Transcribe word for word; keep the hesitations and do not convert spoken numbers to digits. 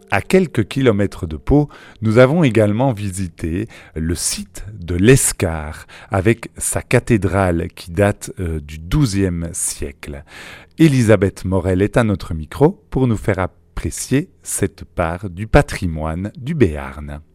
À quelques kilomètres de Pau, nous avons également visité le site de l'Escar, avec sa cathédrale qui date euh, du douzième siècle. Elisabeth Morel est à notre micro pour nous faire apprécier cette part du patrimoine du Béarn.